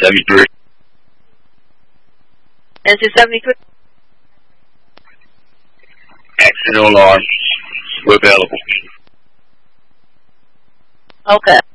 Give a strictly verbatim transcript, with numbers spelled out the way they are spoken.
seventy-three. N C seventy-three. Accidental alarm. We're available. Okay.